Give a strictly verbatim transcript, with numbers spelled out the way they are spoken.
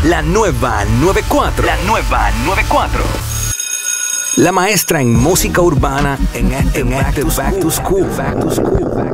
La nueva noventa y cuatro. La nueva noventa y cuatro. La maestra en música urbana en este, en este Back to School. Back to School. Back to School.